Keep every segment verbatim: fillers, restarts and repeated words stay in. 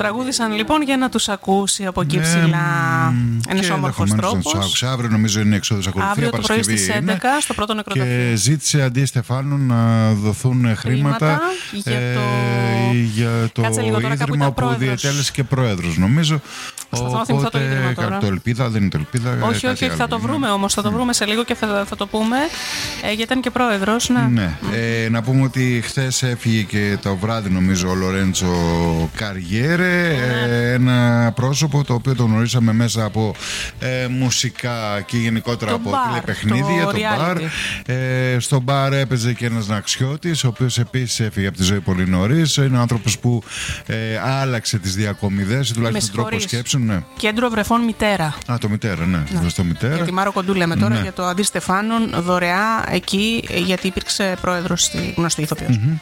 τραγούδισαν λοιπόν για να τους ακούσει από εκεί ψηλά. Ένας όμορφος τρόπος. Αύριο νομίζω είναι εξόδος ακολουθία. Αύριο το πρωί στις έντεκα είναι, στο πρώτο νεκροταφείο. Και ζήτησε αντί Στεφάνου να δοθούν χρήματα για το, ε, για το ίδρυμα που διετέλεσε και πρόεδρος νομίζω. Προσπαθώ να θυμηθώ το ίδρυμα τώρα. Το Ελπίδα, δεν είναι το Ελπίδα. Όχι, όχι, όχι, θα το βρούμε όμως, θα το βρούμε σε λίγο και θα, θα το πούμε, ε, γιατί ήταν και πρόεδρος. Ναι. ναι. Mm. Ε, να πούμε ότι χθες έφυγε και το βράδυ νομίζω ο Λορέντσο Καριέρε, mm. ε, ένα πρόσωπο το οποίο το γνωρίσαμε μέσα από ε, μουσικά και γενικότερα το από bar, τηλεπαιχνίδια, το, το μπαρ. Ε, στο μπαρ έπαιζε και ένας Ναξιώτης, ο οποίος επίσης έφυγε από τη ζωή πολύ νωρίς. Είναι άνθρωπος που ε, άλλαξε τις διακομιδές, τουλάχιστον τον τρόπο σκέψεων. Ναι. Κέντρο Βρεφών Μητέρα. Α, το Μητέρα, ναι. ναι. Το Μητέρα. Για τη Μάρο Κοντού λέμε τώρα, ναι. για το Αντί Στεφάνων, δωρεά εκεί, γιατί υπήρξε πρόεδρος στη γνωστή ηθοποιός. Mm-hmm.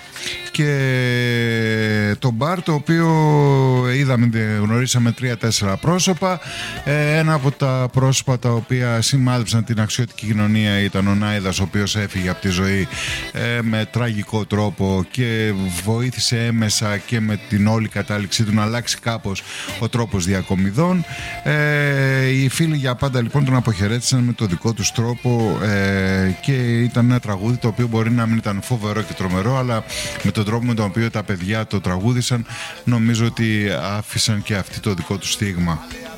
Και το μπαρ, το οποίο είδαμε, γνωρίσαμε τρία-τέσσερα πρόσωπα. Ένα από τα πρόσωπα τα οποία σημάδεψαν την αξιωτική κοινωνία ήταν ο Νάιδας, ο οποίος έφυγε από τη ζωή με τραγικό τρόπο και βοήθησε έμεσα και με την όλη κατάληξή του να αλλάξει κάπως ο τρόπος διακομιδών. Ε, οι φίλοι για πάντα λοιπόν τον αποχαιρέτησαν με το δικό τους τρόπο ε, και ήταν ένα τραγούδι το οποίο μπορεί να μην ήταν φοβερό και τρομερό, αλλά με τον τρόπο με τον οποίο τα παιδιά το τραγούδισαν νομίζω ότι άφησαν και αυτοί το δικό τους στίγμα.